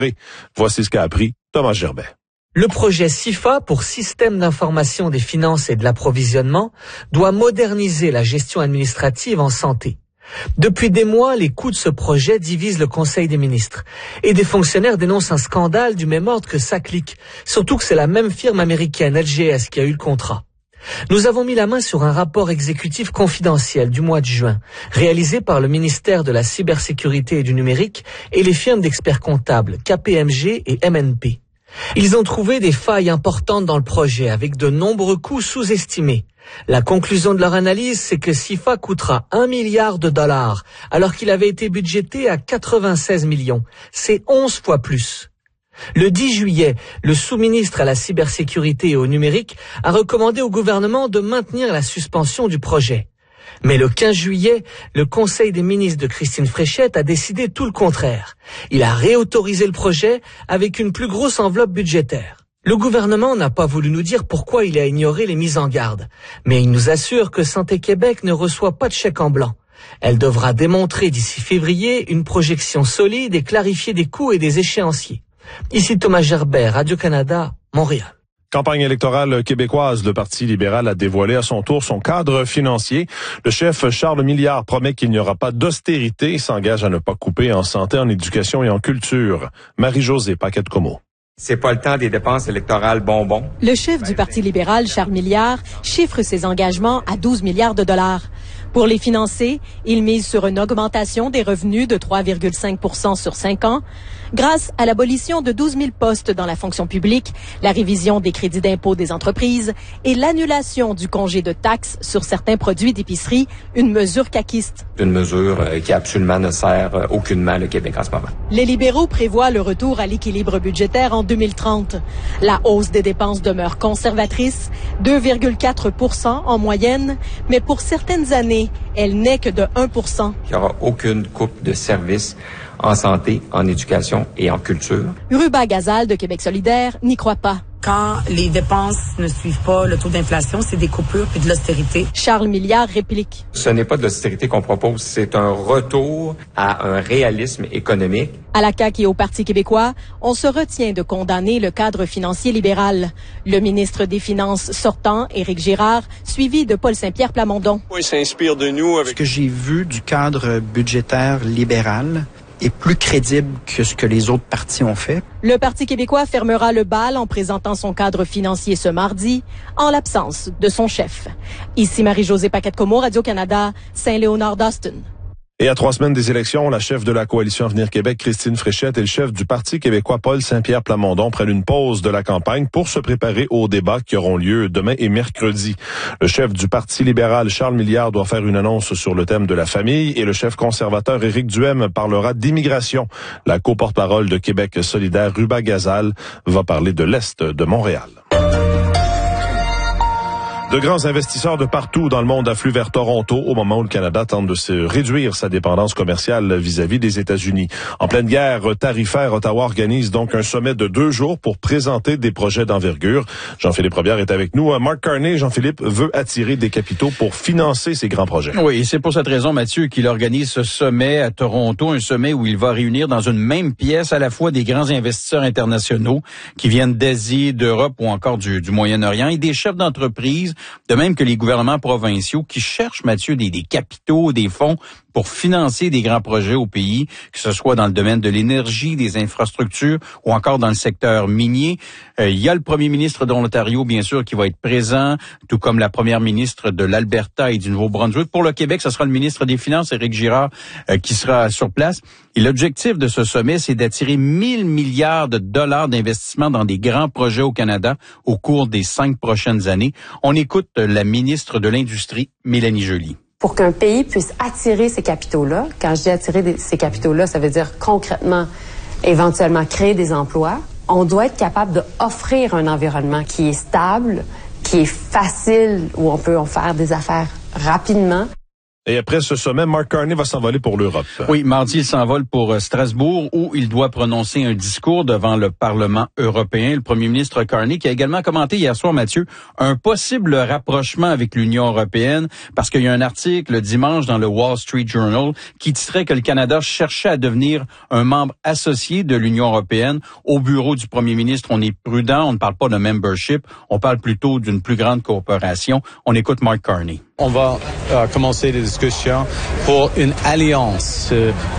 Voici ce qu'a appris Thomas Gerbet. Le projet SIFA pour Système d'information des finances et de l'approvisionnement doit moderniser la gestion administrative en santé. Depuis des mois, les coûts de ce projet divisent le Conseil des ministres. Et des fonctionnaires dénoncent un scandale du même ordre que SACLIC, surtout que c'est la même firme américaine, LGS, qui a eu le contrat. Nous avons mis la main sur un rapport exécutif confidentiel du mois de juin, réalisé par le ministère de la Cybersécurité et du Numérique et les firmes d'experts comptables KPMG et MNP. Ils ont trouvé des failles importantes dans le projet avec de nombreux coûts sous-estimés. La conclusion de leur analyse, c'est que SIFA coûtera $1 milliard alors qu'il avait été budgété à 96 millions. C'est 11 fois plus. Le 10 juillet, le sous-ministre à la cybersécurité et au numérique a recommandé au gouvernement de maintenir la suspension du projet. Mais le 15 juillet, le Conseil des ministres de Christine Fréchette a décidé tout le contraire. Il a réautorisé le projet avec une plus grosse enveloppe budgétaire. Le gouvernement n'a pas voulu nous dire pourquoi il a ignoré les mises en garde, mais il nous assure que Santé Québec ne reçoit pas de chèque en blanc. Elle devra démontrer d'ici février une projection solide et clarifier des coûts et des échéanciers. Ici Thomas Gerbet, Radio-Canada, Montréal. Campagne électorale québécoise, le Parti libéral a dévoilé à son tour son cadre financier. Le chef Charles Milliard promet qu'il n'y aura pas d'austérité et s'engage à ne pas couper en santé, en éducation et en culture. Marie-Josée Paquette-Comeau. C'est pas le temps des dépenses électorales bonbons. Le chef du Parti libéral, Charles Milliard, chiffre ses engagements à 12 milliards de dollars. Pour les financer, il mise sur une augmentation des revenus de 3,5 % sur 5 ans, grâce à l'abolition de 12 000 postes dans la fonction publique, la révision des crédits d'impôt des entreprises et l'annulation du congé de taxes sur certains produits d'épicerie, une mesure caquiste. Une mesure qui absolument ne sert aucunement le Québec en ce moment. Les libéraux prévoient le retour à l'équilibre budgétaire en 2030. La hausse des dépenses demeure conservatrice, 2,4 % en moyenne, mais pour certaines années, elle n'est que de 1 %. Il n'y aura aucune coupe de services en santé, en éducation et en culture. Ruba Gazal de Québec solidaire n'y croit pas. Quand les dépenses ne suivent pas le taux d'inflation, c'est des coupures puis de l'austérité. Charles Milliard réplique. Ce n'est pas de l'austérité qu'on propose, c'est un retour à un réalisme économique. À la CAQ et au Parti québécois, on se retient de condamner le cadre financier libéral. Le ministre des Finances sortant, Éric Girard, suivi de Paul Saint-Pierre Plamondon. Il s'inspire de nous avec... Ce que j'ai vu du cadre budgétaire libéral est plus crédible que ce que les autres partis ont fait. Le Parti québécois fermera le bal en présentant son cadre financier ce mardi, en l'absence de son chef. Ici Marie-Josée Paquette-Comeau, Radio-Canada, Saint-Léonard-d'Austin. Et à 3 semaines des élections, la chef de la Coalition Avenir Québec, Christine Fréchette, et le chef du Parti québécois, Paul Saint-Pierre Plamondon, prennent une pause de la campagne pour se préparer aux débats qui auront lieu demain et mercredi. Le chef du Parti libéral, Charles Milliard, doit faire une annonce sur le thème de la famille et le chef conservateur, Éric Duhem, parlera d'immigration. La co-porte-parole de Québec solidaire, Ruba Gazal, va parler de l'Est de Montréal. De grands investisseurs de partout dans le monde affluent vers Toronto au moment où le Canada tente de se réduire sa dépendance commerciale vis-à-vis des États-Unis. En pleine guerre tarifaire, Ottawa organise donc un sommet de 2 jours pour présenter des projets d'envergure. Jean-Philippe Robillard est avec nous. Marc Carney, Jean-Philippe, veut attirer des capitaux pour financer ces grands projets. Oui, c'est pour cette raison, Mathieu, qu'il organise ce sommet à Toronto, un sommet où il va réunir dans une même pièce à la fois des grands investisseurs internationaux qui viennent d'Asie, d'Europe ou encore du Moyen-Orient et des chefs d'entreprise, de même que les gouvernements provinciaux qui cherchent, Mathieu, des capitaux, des fonds pour financer des grands projets au pays, que ce soit dans le domaine de l'énergie, des infrastructures ou encore dans le secteur minier. Il y a le premier ministre de l'Ontario, bien sûr, qui va être présent, tout comme la première ministre de l'Alberta et du Nouveau-Brunswick. Pour le Québec, ce sera le ministre des Finances, Éric Girard, qui sera sur place. Et l'objectif de ce sommet, c'est d'attirer 1 000 milliards de dollars d'investissement dans des grands projets au Canada au cours des 5 prochaines années. On écoute la ministre de l'Industrie, Mélanie Joly. Pour qu'un pays puisse attirer ces capitaux-là, quand je dis attirer ces capitaux-là, ça veut dire concrètement, éventuellement créer des emplois, on doit être capable d'offrir un environnement qui est stable, qui est facile, où on peut en faire des affaires rapidement. Et après ce sommet, Mark Carney va s'envoler pour l'Europe. Oui, mardi, il s'envole pour Strasbourg où il doit prononcer un discours devant le Parlement européen. Le premier ministre Carney qui a également commenté hier soir, Mathieu, un possible rapprochement avec l'Union européenne parce qu'il y a un article dimanche dans le Wall Street Journal qui titrait que le Canada cherchait à devenir un membre associé de l'Union européenne. Au bureau du premier ministre, on est prudent, on ne parle pas de membership, on parle plutôt d'une plus grande coopération. On écoute Mark Carney. On va commencer des discussions pour une alliance,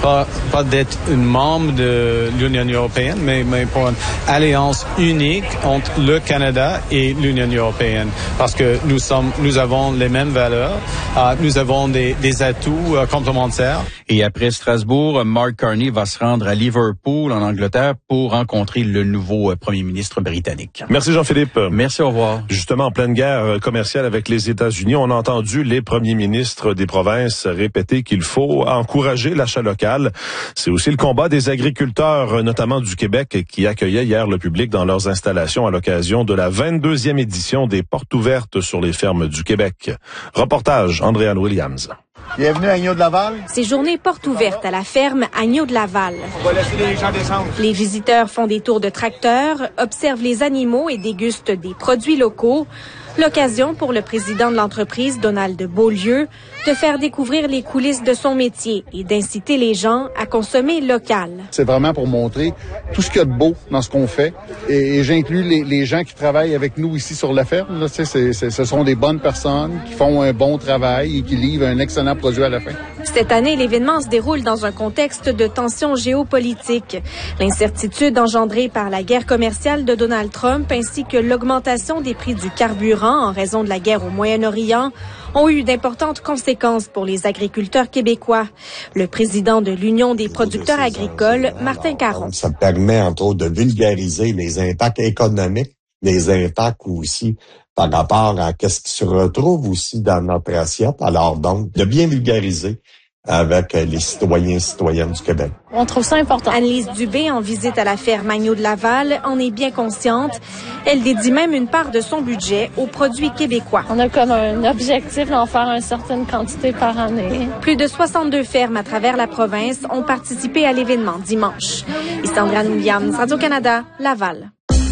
pas d'être un membre de l'Union européenne, mais pour une alliance unique entre le Canada et l'Union européenne, parce que nous avons les mêmes valeurs, nous avons des atouts complémentaires. Et après Strasbourg, Mark Carney va se rendre à Liverpool, en Angleterre, pour rencontrer le nouveau premier ministre britannique. Merci Jean-Philippe. Merci, au revoir. Justement, en pleine guerre commerciale avec les États-Unis, on a entendu les premiers ministres des provinces répéter qu'il faut encourager l'achat local. C'est aussi le combat des agriculteurs, notamment du Québec, qui accueillaient hier le public dans leurs installations à l'occasion de la 22e édition des Portes ouvertes sur les fermes du Québec. Reportage, Andréane Williams. Bienvenue à Agneau de Laval. Ces journées portes ouvertes à la ferme Agneau de Laval. On va laisser les gens descendre. Les visiteurs font des tours de tracteurs, observent les animaux et dégustent des produits locaux. L'occasion pour le président de l'entreprise, Donald Beaulieu, de faire découvrir les coulisses de son métier et d'inciter les gens à consommer local. C'est vraiment pour montrer tout ce qu'il y a de beau dans ce qu'on fait. Et j'inclus les gens qui travaillent avec nous ici sur la ferme. Là, ce sont des bonnes personnes qui font un bon travail et qui livrent un excellent produit à la fin. Cette année, l'événement se déroule dans un contexte de tension géopolitique. L'incertitude engendrée par la guerre commerciale de Donald Trump ainsi que l'augmentation des prix du carburant en raison de la guerre au Moyen-Orient ont eu d'importantes conséquences pour les agriculteurs québécois. Le président de l'Union des producteurs agricoles, Martin Caron. Ça permet, entre autres, de vulgariser les impacts économiques, les impacts aussi par rapport à ce qui se retrouve aussi dans notre assiette. Alors donc, de bien vulgariser avec les citoyens et citoyennes du Québec. On trouve ça important. Annelise Dubé, en visite à la ferme Agneau de Laval, en est bien consciente. Elle dédie même une part de son budget aux produits québécois. On a comme un objectif d'en faire une certaine quantité par année. Plus de 62 fermes à travers la province ont participé à l'événement dimanche. Ici Andréane Williams, Radio-Canada, Laval.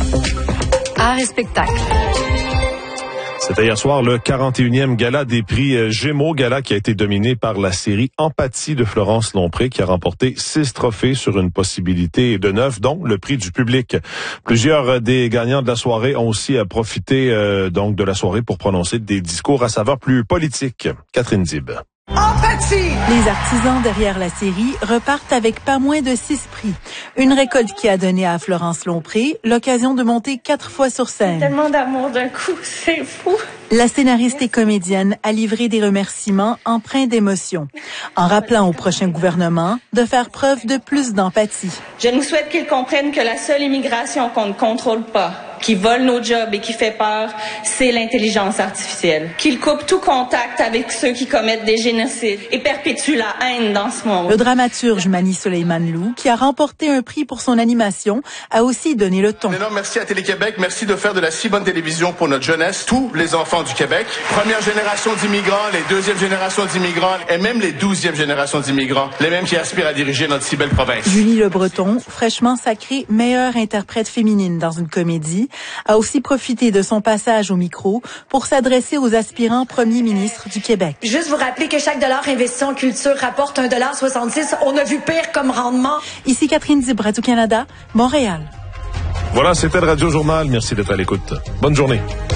Art et spectacle. C'était hier soir le 41e gala des prix Gémeaux, gala qui a été dominé par la série Empathie de Florence Lompré, qui a remporté 6 trophées sur une possibilité de 9, dont le prix du public. Plusieurs des gagnants de la soirée ont aussi profité donc de la soirée pour prononcer des discours à saveur plus politique. Catherine Dib. Empathie! Les artisans derrière la série repartent avec pas moins de 6 prix. Une récolte qui a donné à Florence Lompré l'occasion de monter 4 fois sur scène. Tellement d'amour d'un coup, c'est fou. La scénariste et comédienne a livré des remerciements empreints d'émotion, en rappelant au prochain gouvernement de faire preuve de plus d'empathie. Je nous souhaite qu'ils comprennent que la seule immigration qu'on ne contrôle pas, qui vole nos jobs et qui fait peur, c'est l'intelligence artificielle. Qu'ils coupent tout contact avec ceux qui commettent des génocides et perpétuent la haine dans ce monde. Le dramaturge Mani Soleiman Lou, qui a remporté un prix pour son animation, a aussi donné le ton. Un énorme merci à Télé-Québec. Merci de faire de la si bonne télévision pour notre jeunesse, tous les enfants du Québec. Première génération d'immigrants, les deuxième génération d'immigrants et même les 12e génération d'immigrants, les mêmes qui aspirent à diriger notre si belle province. Julie Le Breton, fraîchement sacrée meilleure interprète féminine dans une comédie, a aussi profité de son passage au micro pour s'adresser aux aspirants premiers ministres du Québec. Juste vous rappeler que chaque dollar investi en culture rapporte 1,66 $. On a vu pire comme rendement. Ici Catherine Dib, Radio-Canada, Montréal. Voilà, c'était le Radio Journal. Merci d'être à l'écoute. Bonne journée.